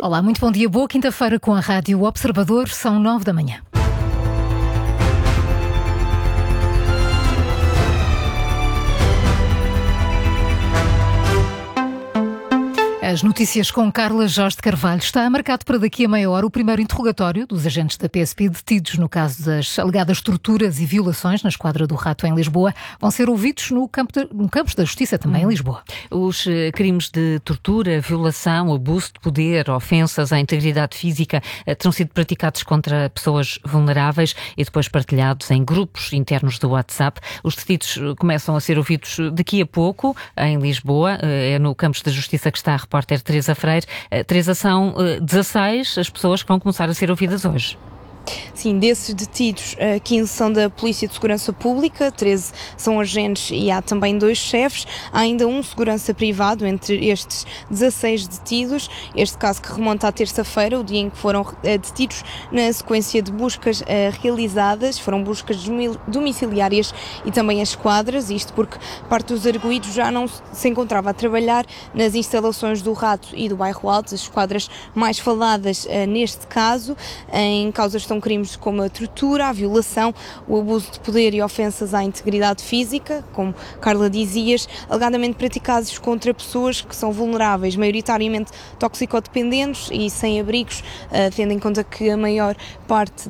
Olá, muito bom dia. Boa quinta-feira com a Rádio Observador. São 9 da manhã. As notícias com Carla Jorge de Carvalho. Está marcado para daqui a meia hora o primeiro interrogatório dos agentes da PSP detidos no caso das alegadas torturas e violações na Esquadra do Rato em Lisboa. Vão ser ouvidos no campus da Justiça, também em Lisboa. Os crimes de tortura, violação, abuso de poder, ofensas à integridade física terão sido praticados contra pessoas vulneráveis e depois partilhados em grupos internos do WhatsApp. Os detidos começam a ser ouvidos daqui a pouco em Lisboa. É no campus da Justiça que está a repórter Teresa Freire. Teresa, são 16 as pessoas que vão começar a ser ouvidas hoje. Sim, desses detidos, 15 são da Polícia de Segurança Pública, 13 são agentes e há também 2 chefes. Há ainda um segurança privado entre estes 16 detidos. Este caso que remonta à terça-feira, o dia em que foram detidos na sequência de buscas realizadas. Foram buscas domiciliárias e também as esquadras, isto porque parte dos arguidos já não se encontrava a trabalhar nas instalações do Rato e do Bairro Alto, as esquadras mais faladas neste caso. Em causas estão crimes como a tortura, a violação, o abuso de poder e ofensas à integridade física, como Carla dizias, alegadamente praticados contra pessoas que são vulneráveis, maioritariamente toxicodependentes e sem abrigos, tendo em conta que a maior parte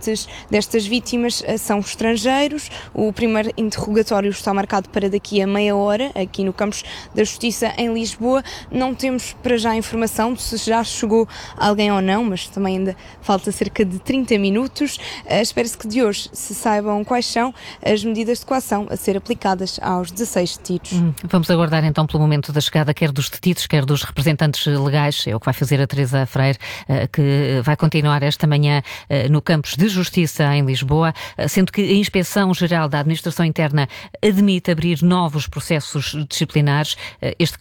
destas vítimas são estrangeiros. O primeiro interrogatório está marcado para daqui a meia hora, aqui no campus da Justiça em Lisboa. Não temos para já informação de se já chegou alguém ou não, mas também ainda falta cerca de 30 minutos. Espera-se que de hoje se saibam quais são as medidas de coação a ser aplicadas aos 16 detidos. Vamos aguardar então pelo momento da chegada quer dos detidos, quer dos representantes legais. É o que vai fazer a Teresa Freire, que vai continuar esta manhã no campus de Justiça em Lisboa, sendo que a Inspeção-Geral da Administração Interna admite abrir novos processos disciplinares. Este